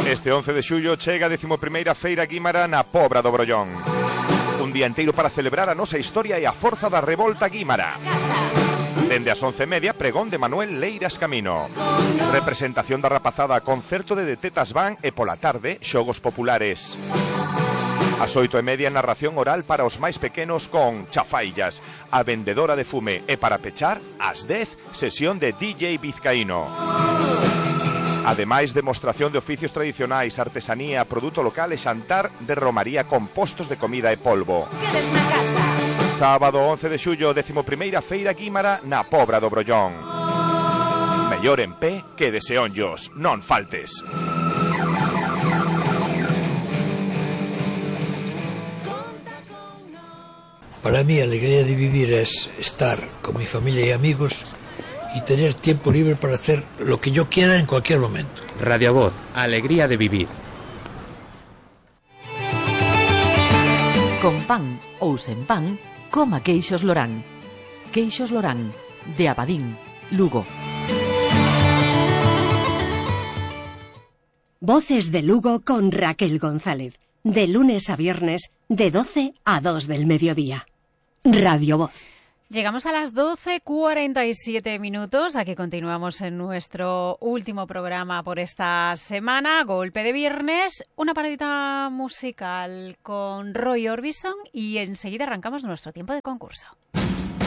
Este 11 de xullo chega a 11ª Feira Guímara na Pobra do Brollón. Un día inteiro para celebrar a nosa historia e a forza da revolta guímara. Dende as 11:30, pregón de Manuel Leiras Camino. Representación da rapazada, concerto de Tetas Van e pola tarde, xogos populares. As 8:30, narración oral para os máis pequenos con Chafaillas, a vendedora de fume, e para pechar, ás 10, sesión de DJ Vizcaíno. Ademais, demostración de oficios tradicionais, artesanía, produto local e xantar de romaría con postos de comida e polvo. Sábado 11 de xullo, 11ª Feira Guímara na Pobra do Brollón. Mellor en pé que de seonllos, non faltes. Para mí, a alegría de vivir es estar con mi familia y amigos y tener tiempo libre para hacer lo que yo quiera en cualquier momento. Radio Voz, alegría de vivir. Con pan ou sen pan, coma queixos Lorán. Queixos Lorán, de Abadín, Lugo. Voces de Lugo con Raquel González. De lunes a viernes, de 12 a 2 del mediodía. Radio Voz. Llegamos a las 12:47 minutos. Aquí continuamos en nuestro último programa por esta semana, Golpe de Viernes. Una paradita musical con Roy Orbison y enseguida arrancamos nuestro tiempo de concurso.